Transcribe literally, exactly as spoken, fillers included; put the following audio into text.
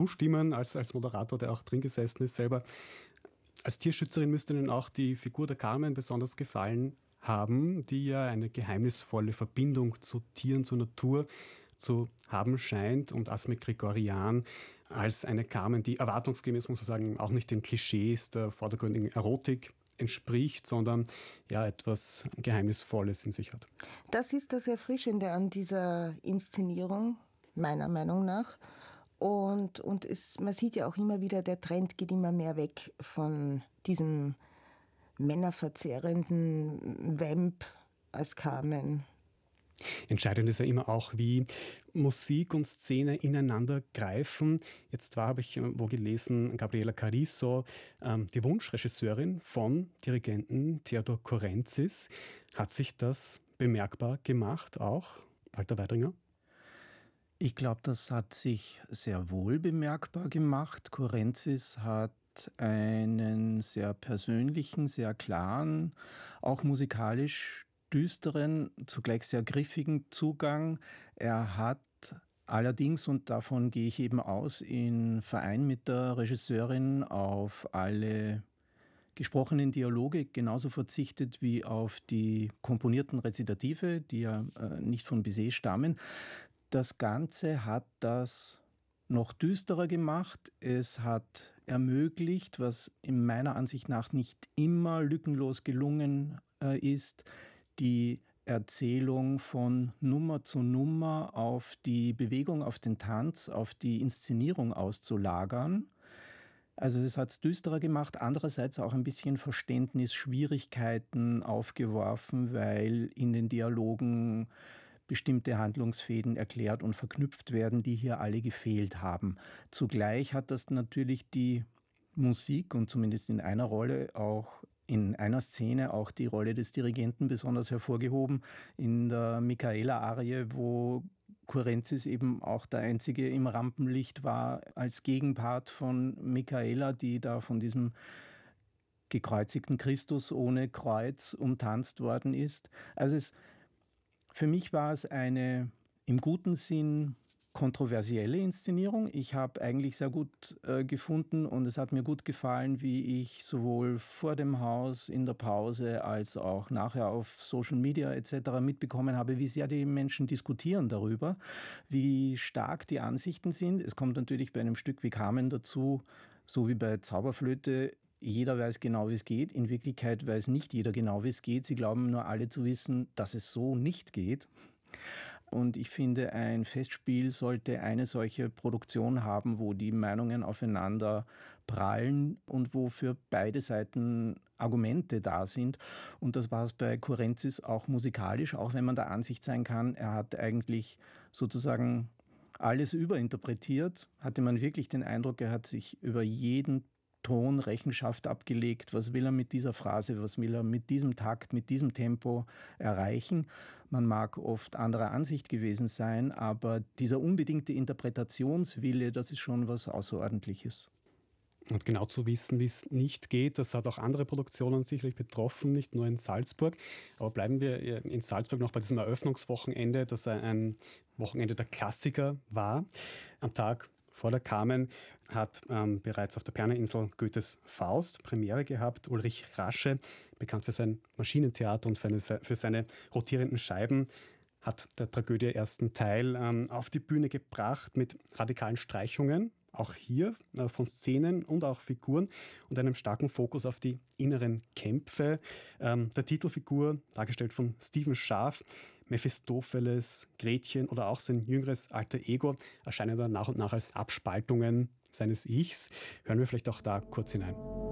zustimmen, als, als Moderator, der auch drin gesessen ist selber. Als Tierschützerin müsste Ihnen auch die Figur der Carmen besonders gefallen haben, die ja eine geheimnisvolle Verbindung zu Tieren, zur Natur zu haben scheint, und Asmik Grigorian als eine Carmen, die erwartungsgemäß, muss man sagen, auch nicht den Klischees der vordergründigen Erotik entspricht, sondern ja etwas Geheimnisvolles in sich hat. Das ist das Erfrischende an dieser Inszenierung, meiner Meinung nach. Und, und es, man sieht ja auch immer wieder, der Trend geht immer mehr weg von diesem männerverzehrenden Vamp als Carmen. Entscheidend ist ja immer auch, wie Musik und Szene ineinander greifen. Jetzt war, habe ich wo gelesen, Gabriela Cariso, ähm, die Wunschregisseurin von Dirigenten Theodor Korentzis. Hat sich das bemerkbar gemacht auch, Walter Weidringer? Ich glaube, das hat sich sehr wohl bemerkbar gemacht. Korentzis hat einen sehr persönlichen, sehr klaren, auch musikalisch düsteren, zugleich sehr griffigen Zugang. Er hat allerdings, und davon gehe ich eben aus, in Verein mit der Regisseurin auf alle gesprochenen Dialoge genauso verzichtet wie auf die komponierten Rezitative, die ja äh, nicht von Bizet stammen. Das Ganze hat das noch düsterer gemacht. Es hat ermöglicht, was in meiner Ansicht nach nicht immer lückenlos gelungen äh, ist, die Erzählung von Nummer zu Nummer auf die Bewegung, auf den Tanz, auf die Inszenierung auszulagern. Also es hat es düsterer gemacht, andererseits auch ein bisschen Verständnisschwierigkeiten aufgeworfen, weil in den Dialogen bestimmte Handlungsfäden erklärt und verknüpft werden, die hier alle gefehlt haben. Zugleich hat das natürlich die Musik und zumindest in einer Rolle auch in einer Szene auch die Rolle des Dirigenten besonders hervorgehoben, in der Michaela-Arie, wo Korentzis eben auch der Einzige im Rampenlicht war, als Gegenpart von Michaela, die da von diesem gekreuzigten Christus ohne Kreuz umtanzt worden ist. Also es, für mich war es eine im guten Sinn kontroversielle Inszenierung. Ich habe eigentlich sehr gut äh, gefunden und es hat mir gut gefallen, wie ich sowohl vor dem Haus, in der Pause, als auch nachher auf Social Media et cetera mitbekommen habe, wie sehr die Menschen diskutieren darüber, wie stark die Ansichten sind. Es kommt natürlich bei einem Stück wie Carmen dazu, so wie bei Zauberflöte, jeder weiß genau, wie es geht. In Wirklichkeit weiß nicht jeder genau, wie es geht. Sie glauben nur alle zu wissen, dass es so nicht geht. Und ich finde, ein Festspiel sollte eine solche Produktion haben, wo die Meinungen aufeinander prallen und wo für beide Seiten Argumente da sind. Und das war es bei Korentzis auch musikalisch, auch wenn man der Ansicht sein kann, er hat eigentlich sozusagen alles überinterpretiert, hatte man wirklich den Eindruck, er hat sich über jeden Ton Rechenschaft abgelegt, was will er mit dieser Phrase, was will er mit diesem Takt, mit diesem Tempo erreichen. Man mag oft anderer Ansicht gewesen sein, aber dieser unbedingte Interpretationswille, das ist schon was Außerordentliches. Und genau zu wissen, wie es nicht geht, das hat auch andere Produktionen sicherlich betroffen, nicht nur in Salzburg. Aber bleiben wir in Salzburg noch bei diesem Eröffnungswochenende, das ein Wochenende der Klassiker war. Am Tag vor der Carmen hat ähm, bereits auf der Perneninsel Goethes Faust Premiere gehabt. Ulrich Rasche, bekannt für sein Maschinentheater und für, eine, für seine rotierenden Scheiben, hat der Tragödie ersten Teil ähm, auf die Bühne gebracht mit radikalen Streichungen, auch hier äh, von Szenen und auch Figuren und einem starken Fokus auf die inneren Kämpfe. Ähm, der Titelfigur, dargestellt von Stephen Schaaf, Mephistopheles, Gretchen oder auch sein jüngeres alter Ego, erscheinen dann nach und nach als Abspaltungen seines Ichs. Hören wir vielleicht auch da kurz hinein.